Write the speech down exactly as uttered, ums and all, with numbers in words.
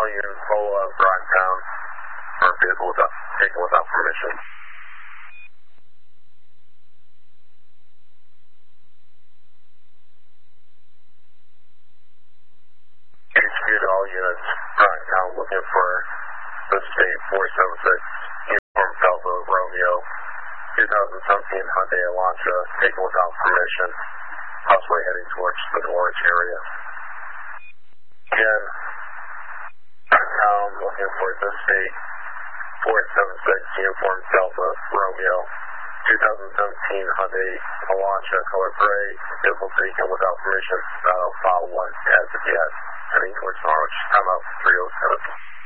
Union Polo, Town, or vehicle without, taken without permission. H Q to all units, Town, looking for the state four seven six, Uniform Delta Romeo, twenty seventeen Hyundai Elantra, taken without permission, possibly heading towards the Norwich area. Again, Town, looking for the state four seven six, Uniform Delta Romeo, twenty seventeen Hyundai Elantra, color gray, vehicle taken without permission, uh, file one as of yet, heading towards Norwich, time out three oh seven.